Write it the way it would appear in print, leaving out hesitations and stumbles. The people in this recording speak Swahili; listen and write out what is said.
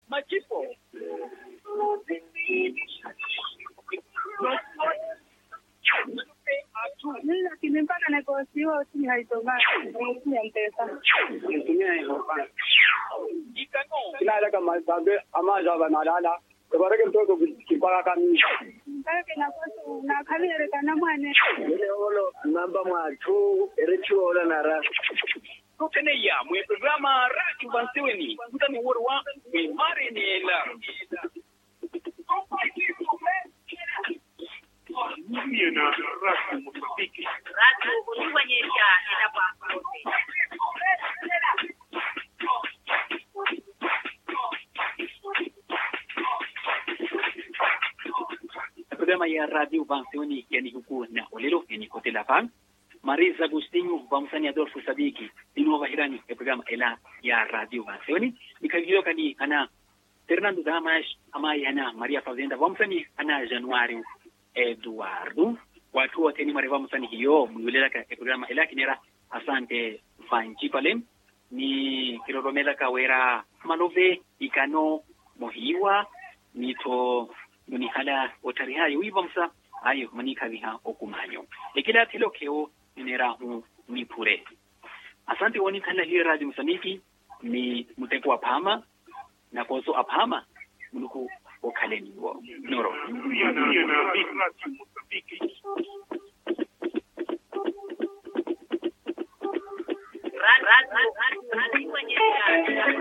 machipo. Lakini mpaka negosio si haitoka ni mpesa. Nitumia hiyo bana. Ikano. Kila kama sabe ama jaba nalala. Tabaraka mtoto kipaka kami. Kaya na kosu na khalere kana mwane. Ile olo namba mwatu erecho ola nara. Kutene ya mwe programa Radio Banseweni. Mtani worwa mwe mare ni la. Mimi na Radio Mozambiki. Radio kunyesha inapa. Programa ya Radio Banseweni yani huku na olelo yani kote la fang. Marisa Agustinho Bamsani Adolfo Sadiki Dinova Hirani ya programa ela ya Radio Banseweni. Nikavyo kani ana Fernando Damas ama yana Maria Fazenda Bamsani ana Januari Eduardo watu wote ni marivamu sana hiyo mwilela ka programa ela kinera asante fanji pale ni kiroromela kawera manove ikano mohiwa nito ni hala otari hayo wibamsa ayo manika biha okumanyo ikila tilo keo nera hu ni pure asante woni kana hiyo radio msaniki ni mutekwa pama na koso apama muluku okaleni wo noro Mimi na Radio Mozambiki. Radio kunyesha.